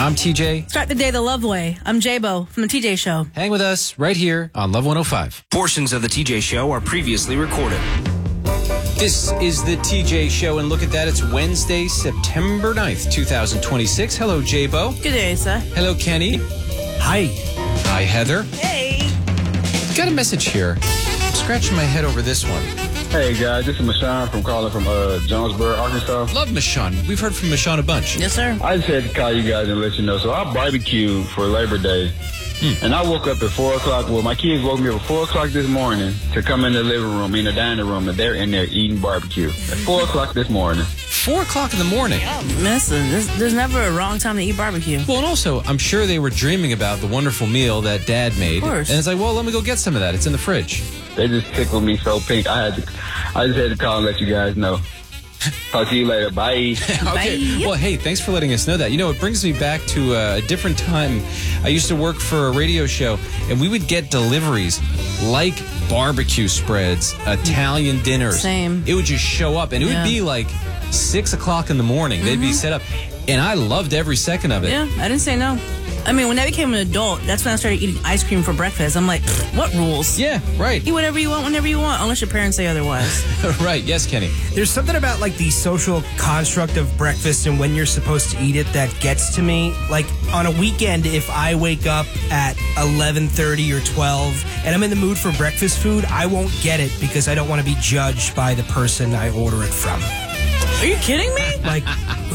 I'm TJ. Start the day the love way. I'm J-Bo from The TJ Show. Hang with us right here on Love 105. Portions of The TJ Show are previously recorded. This is The TJ Show, and look at that. It's Wednesday, September 9th, 2026. Hello, J-Bo. Good day, sir. Hello, Kenny. Hi. Hi, Heather. Hey. Got a message here. I'm scratching my head over this one. Hey guys, this is Mashawn calling from Jonesboro, Arkansas. Love Mashawn. We've heard from Mashawn a bunch. Yes, sir. I just had to call you guys and let you know. So I barbecued for Labor Day. And I woke up at 4 o'clock. Well, my kids woke me up at 4 o'clock this morning to come in the living room, in the dining room, and they're in there eating barbecue at 4 o'clock this morning. 4 o'clock in the morning. Listen, there's never a wrong time to eat barbecue. Well, and also, I'm sure they were dreaming about the wonderful meal that Dad made. Of course. And it's like, well, let me go get some of that. It's in the fridge. They just tickled me so pink. I just had to call and let you guys know. Talk to you later. Bye. Okay. Well, hey, thanks for letting us know that. You know, it brings me back to a different time. I used to work for a radio show, and we would get deliveries like barbecue spreads, Italian dinners. Same. It would just show up, and it would be like 6 o'clock in the morning. They'd be set up, and I loved every second of it. Yeah, I didn't say no. I mean, when I became an adult, that's when I started eating ice cream for breakfast. I'm like, what rules? Yeah, right. Eat whatever you want, whenever you want, unless your parents say otherwise. Right. Yes, Kenny. There's something about like the social construct of breakfast and when you're supposed to eat it that gets to me. Like on a weekend, if I wake up at 11:30 or 12 and I'm in the mood for breakfast food, I won't get it because I don't want to be judged by the person I order it from. Are you kidding me? Like,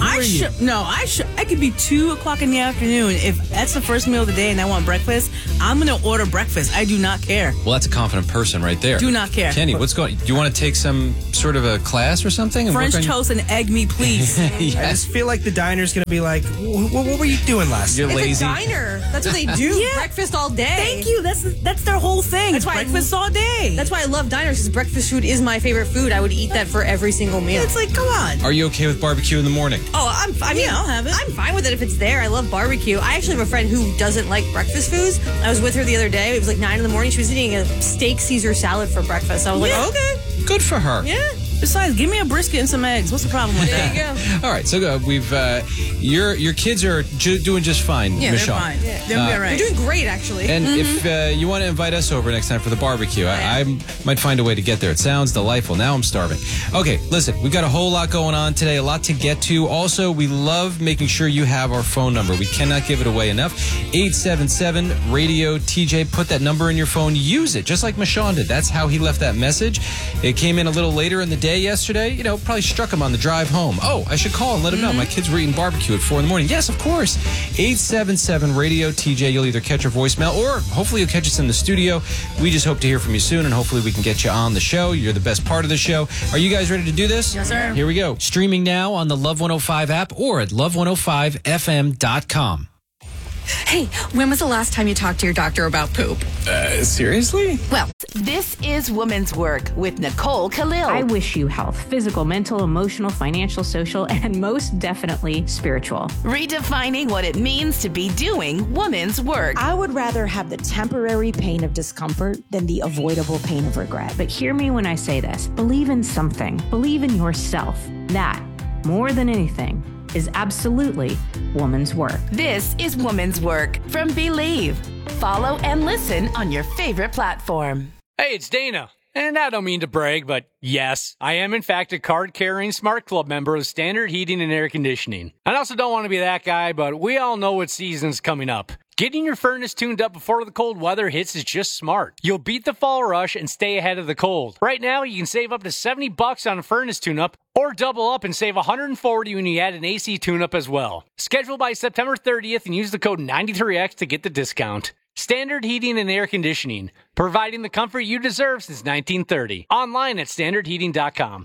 I could be 2 o'clock in the afternoon. If that's the first meal of the day and I want breakfast, I'm going to order breakfast. I do not care. Well, that's a confident person right there. Do not care. Kenny, what's going on? Do you want to take some sort of a class or something? And French work on toast and egg me, please. I just feel like the diner's going to be like, what were you doing last You're night? lazy. It's a diner. That's what they do. Yeah. Breakfast all day. Thank you. That's their whole thing. That's It's why breakfast all day. That's why I love diners, because breakfast food is my favorite food. I would eat that for every single meal. It's like, come on. Are you okay with barbecue in the morning? Oh, I mean, I'll have it. I'm fine with it if it's there. I love barbecue. I actually have a friend who doesn't like breakfast foods. I was with her the other day. It was like 9 in the morning. She was eating a steak Caesar salad for breakfast. I was like, okay. Good for her. Yeah. Besides, give me a brisket and some eggs. What's the problem with that? There you go. All right, so we've your kids are doing just fine. Yeah, Michelle. they're fine. Yeah. They'll be all right. You're doing great, actually. And if you want to invite us over next time for the barbecue, I might find a way to get there. It sounds delightful. Now I'm starving. Okay, listen, we've got a whole lot going on today, a lot to get to. Also, we love making sure you have our phone number. We cannot give it away enough. 877-RADIO-TJ. Put that number in your phone. Use it, just like Mashawn did. That's how he left that message. It came in a little later in the day yesterday. You know, probably struck him on the drive home. Oh, I should call and let him know. My kids were eating barbecue at 4 in the morning. Yes, of course. 877-RADIO-TJ. You'll either catch our voicemail or hopefully you'll catch us in the studio. We just hope to hear from you soon, and hopefully we can get you on the show. You're the best part of the show. Are you guys ready to do this? Yes, sir. Here we go. Streaming now on the Love 105 app or at love105fm.com. Hey, when was the last time you talked to your doctor about poop? Seriously? Well, this is Women's Work with Nicole Khalil. I wish you health, physical, mental, emotional, financial, social, and most definitely spiritual. Redefining what it means to be doing women's work. I would rather have the temporary pain of discomfort than the avoidable pain of regret. But hear me when I say this. Believe in something. Believe in yourself. That, more than anything, is absolutely woman's work. This is Women's Work from Believe. Follow and listen on your favorite platform. Hey, it's Dana. And I don't mean to brag, but yes, I am in fact a card-carrying Smart Club member of Standard Heating and Air Conditioning. I also don't want to be that guy, but we all know what season's coming up. Getting your furnace tuned up before the cold weather hits is just smart. You'll beat the fall rush and stay ahead of the cold. Right now, you can save up to $70 on a furnace tune-up or double up and save $140 when you add an AC tune-up as well. Schedule by September 30th and use the code 93X to get the discount. Standard Heating and Air Conditioning, providing the comfort you deserve since 1930. Online at standardheating.com.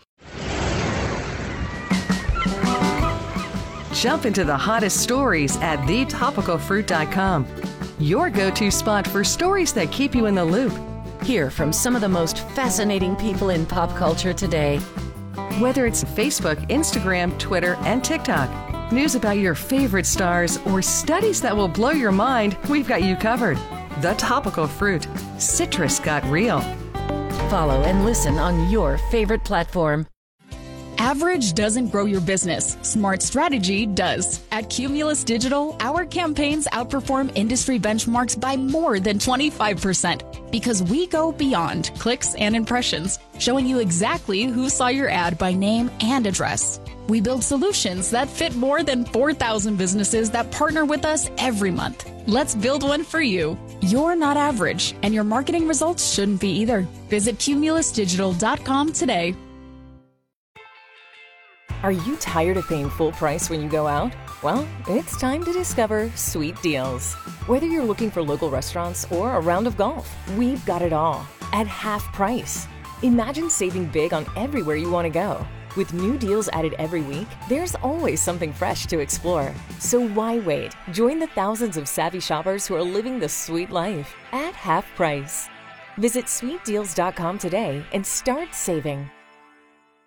Jump into the hottest stories at thetopicalfruit.com. Your go-to spot for stories that keep you in the loop. Hear from some of the most fascinating people in pop culture today. Whether it's Facebook, Instagram, Twitter, and TikTok, news about your favorite stars, or studies that will blow your mind, we've got you covered. The Topical Fruit. Citrus got real. Follow and listen on your favorite platform. Average doesn't grow your business. Smart strategy does. At Cumulus Digital, our campaigns outperform industry benchmarks by more than 25% because we go beyond clicks and impressions, showing you exactly who saw your ad by name and address. We build solutions that fit more than 4,000 businesses that partner with us every month. Let's build one for you. You're not average, and your marketing results shouldn't be either. Visit cumulusdigital.com today. Are you tired of paying full price when you go out? Well, it's time to discover Sweet Deals. Whether you're looking for local restaurants or a round of golf, we've got it all at half price. Imagine saving big on everywhere you want to go. With new deals added every week, there's always something fresh to explore. So why wait? Join the thousands of savvy shoppers who are living the sweet life at half price. Visit sweetdeals.com today and start saving.